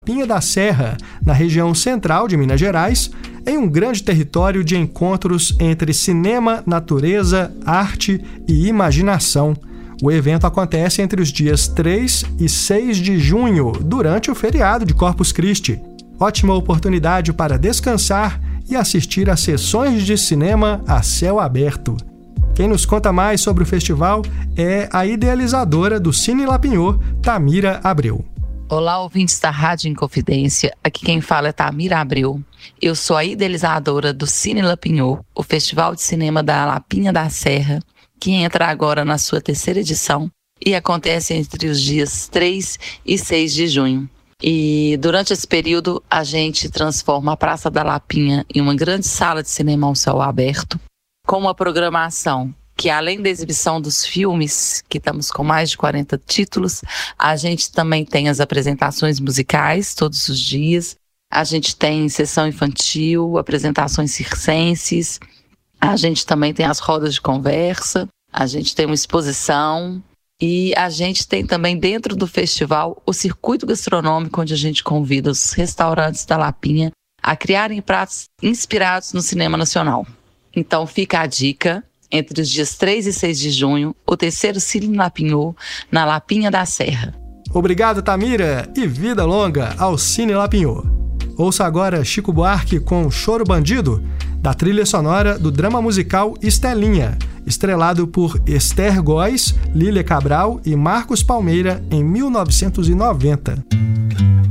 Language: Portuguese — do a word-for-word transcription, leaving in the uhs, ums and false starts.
Lapinha da Serra, na região central de Minas Gerais, em um grande território de encontros entre cinema, natureza, arte e imaginação. O evento acontece entre os dias três e seis de junho, durante o feriado de Corpus Christi. Ótima oportunidade para descansar e assistir a sessões de cinema a céu aberto. Quem nos conta mais sobre o festival é a idealizadora do Cine Lapinhô, Tamira Abreu. Olá, ouvintes da Rádio Inconfidência. Aqui quem fala é Tamira Abreu. Eu sou a idealizadora do Cine Lapinhô, o festival de cinema da Lapinha da Serra, que entra agora na sua terceira edição e acontece entre os dias três e seis de junho. E durante esse período a gente transforma a Praça da Lapinha em uma grande sala de cinema ao céu aberto, com uma programação que, além da exibição dos filmes, que estamos com mais de quarenta títulos, a gente também tem as apresentações musicais todos os dias, a gente tem sessão infantil, apresentações circenses, a gente também tem as rodas de conversa, a gente tem uma exposição e a gente tem também dentro do festival o circuito gastronômico, onde a gente convida os restaurantes da Lapinha a criarem pratos inspirados no cinema nacional. Então fica a dica, entre os dias três e seis de junho, o terceiro Cine Lapinhô, na Lapinha da Serra. Obrigado, Tamira, e vida longa ao Cine Lapinhô. Ouça agora Chico Buarque com Choro Bandido, da trilha sonora do drama musical Estelinha, estrelado por Esther Góes, Lília Cabral e Marcos Palmeira em mil novecentos e noventa.